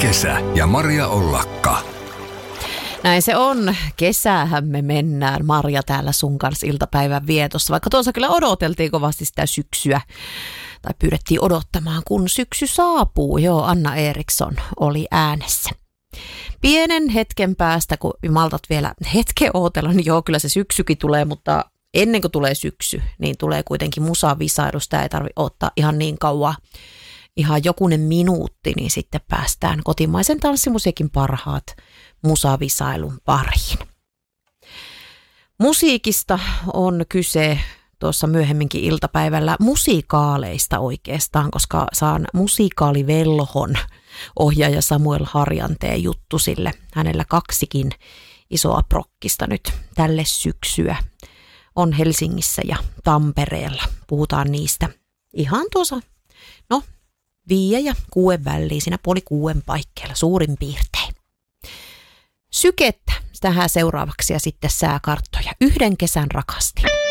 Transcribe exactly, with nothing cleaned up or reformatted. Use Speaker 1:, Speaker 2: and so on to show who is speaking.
Speaker 1: kesä ja Maria Ollakka.
Speaker 2: Näin se on. Kesäähän me mennään, Marja, täällä sun kanssa iltapäivän vietossa. Vaikka tuossa kyllä odoteltiin kovasti sitä syksyä, tai pyydettiin odottamaan, kun syksy saapuu. Joo, Anna Eriksson oli äänessä. Pienen hetken päästä, kun maltat vielä hetken ootella, niin joo, kyllä se syksykin tulee, mutta ennen kuin tulee syksy, niin tulee kuitenkin musavisailu. Sitä ei tarvitse odottaa ihan niin kauan. Ihan jokunen minuutti, niin sitten päästään kotimaisen tanssimusiikin parhaat musavisailun pariin. Musiikista on kyse tuossa myöhemminkin iltapäivällä musiikaaleista oikeastaan, koska saan musiikaalivelhon ohjaaja Samuel Harjanteen juttu sille. Hänellä kaksikin isoa prokkista nyt tälle syksyä on Helsingissä ja Tampereella. Puhutaan niistä ihan tuossa, no viiden ja kuuden väliin, siinä puoli kuuden paikkeilla suurin piirtein. Sykettä tähän seuraavaksi ja sitten sääkarttoja. Yhden kesän rakastin.